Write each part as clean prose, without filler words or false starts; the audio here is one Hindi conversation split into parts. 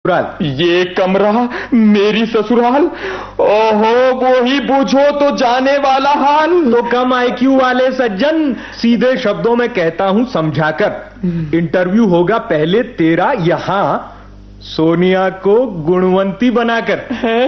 ससुराल। ये कमरा मेरी ससुराल? ओहो, वो ही पूछो तो जाने वाला हाल। तो कम IQ वाले सज्जन, सीधे शब्दों में कहता हूं समझाकर, इंटरव्यू होगा पहले तेरा यहां, सोनिया को गुणवंती बनाकर।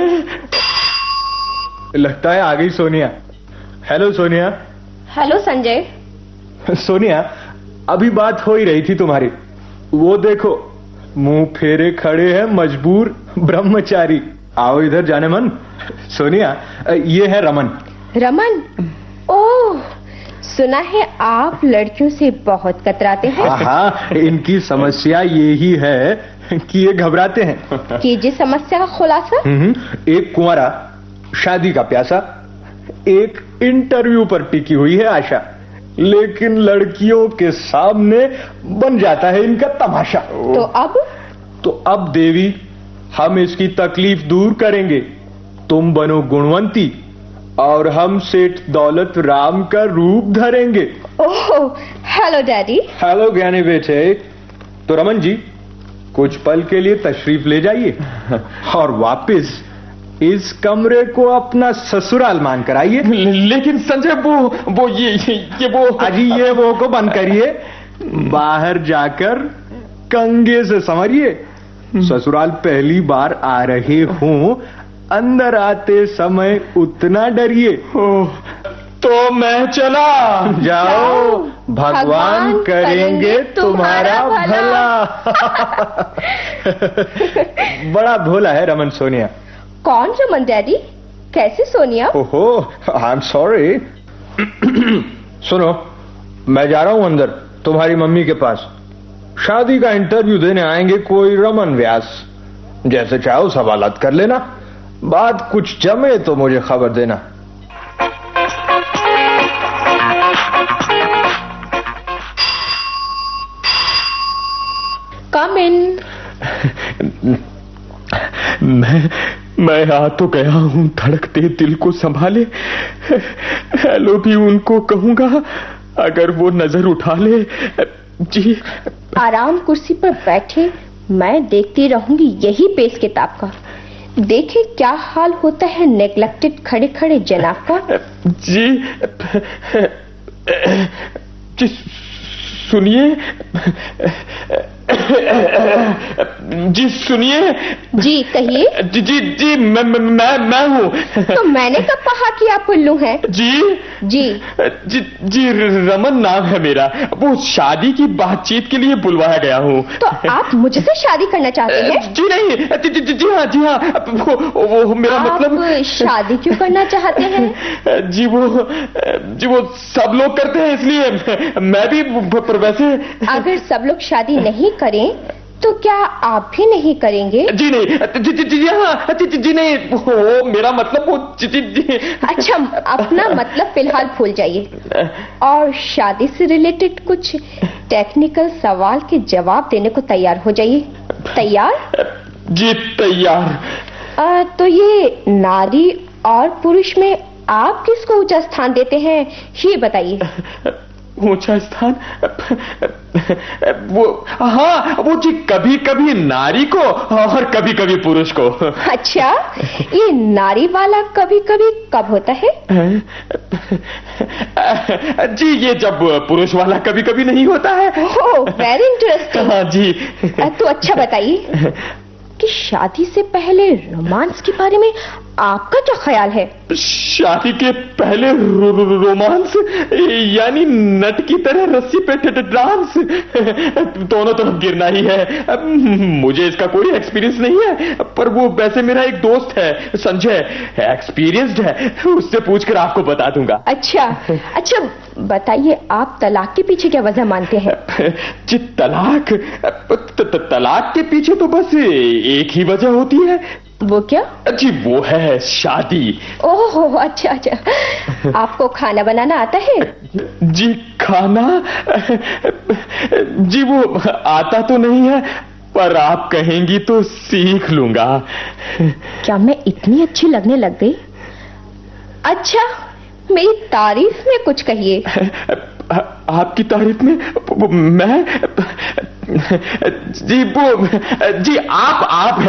लगता है आ गई सोनिया। हेलो सोनिया। हेलो संजय। सोनिया, अभी बात हो ही रही थी तुम्हारी। वो देखो, मुंह फेरे खड़े हैं मजबूर ब्रह्मचारी। आओ इधर जाने मन। सोनिया, ये है रमन। रमन? ओह, सुना है आप लड़कियों से बहुत कतराते हैं। हाँ, इनकी समस्या यही है कि ये घबराते हैं। कीजिए समस्या का खुलासा। एक कुंवारा, शादी का प्यासा, एक इंटरव्यू पर टिकी हुई है आशा, लेकिन लड़कियों के सामने बन जाता है इनका तमाशा। तो अब देवी, हम इसकी तकलीफ दूर करेंगे। तुम बनो गुणवंती और हम सेठ दौलत राम का रूप धरेंगे। ओह, हेलो डैडी। हेलो ज्ञानी बेटे। तो रमन जी, कुछ पल के लिए तशरीफ ले जाइए और वापस इस कमरे को अपना ससुराल मानकर आइए। लेकिन संजय, वो ये वो अजी, ये वो को बंद करिए, बाहर जाकर कंगे से समझिए। ससुराल पहली बार आ रहे हों, अंदर आते समय उतना डरिए। तो मैं चला। जाओ, भगवान करेंगे तुम्हारा भला। बड़ा भोला है रमन सोनिया। कौन रमन डैडी? कैसे सोनिया? ओहो, आई एम सॉरी। सुनो, मैं जा रहा हूं अंदर तुम्हारी मम्मी के पास। शादी का इंटरव्यू देने आएंगे कोई रमन व्यास। जैसे चाहो सवालात कर लेना, बात कुछ जमे तो मुझे खबर देना। कम इन। मैं आ तो गया हूं, धड़कते दिल को संभाले। हेलो भी उनको कहूंगा अगर वो नजर उठा ले। जी, आराम कुर्सी पर बैठे मैं देखती रहूंगी यही पेश किताब का। देखे क्या हाल होता है नेग्लेक्टेड खड़े खड़े जनाब का। जी, सुनिए। जी सुनिए। जी कहिए। जी मैं हूँ। तो मैंने कब कहा कि आप उल्लू हैं? जी रमन नाम है मेरा। वो शादी की बातचीत के लिए बुलवाया गया हूँ। तो आप मुझसे शादी करना चाहते हैं? जी नहीं, जी हाँ। वो मेरा मतलब। शादी क्यों करना चाहते हैं? जी वो सब लोग करते हैं, इसलिए मैं भी। पर वैसे अगर सब लोग शादी नहीं करें तो क्या आप भी नहीं करेंगे? जी नहीं। जी नहीं, वो मेरा मतलब वो जी। अच्छा, अपना मतलब फिलहाल भूल जाइए और शादी से रिलेटेड कुछ टेक्निकल सवाल के जवाब देने को तैयार हो जाइए। तैयार? जी तैयार। तो ये नारी और पुरुष में आप किसको ऊंचा स्थान देते हैं, ये बताइए। ऊंचा स्थान? वो जी कभी कभी नारी को और कभी कभी पुरुष को। अच्छा, ये नारी वाला कभी कभी कब होता है? जी ये जब पुरुष वाला कभी कभी नहीं होता है। ओह, वेरी इंटरेस्टिंग। हाँ जी। तो अच्छा बताइए कि शादी से पहले रोमांस के बारे में आपका क्या ख्याल है? शादी के पहले रोमांस यानी नट की तरह रस्सी पे डांस, दोनों तरफ गिरना ही है। मुझे इसका कोई एक्सपीरियंस नहीं है, पर वो वैसे मेरा एक दोस्त है संजय, एक्सपीरियंस्ड है, उससे पूछकर आपको बता दूंगा। अच्छा बताइए, आप तलाक के पीछे क्या वजह मानते हैं? जी तलाक के पीछे तो बस एक ही वजह होती है। वो क्या? जी वो है शादी। ओह अच्छा। आपको खाना बनाना आता है? जी खाना? जी वो आता तो नहीं है, पर आप कहेंगी तो सीख लूंगा। क्या मैं इतनी अच्छी लगने लग गई? अच्छा, मेरी तारीफ में कुछ कहिए। आपकी तारीफ में? मैं? जी आप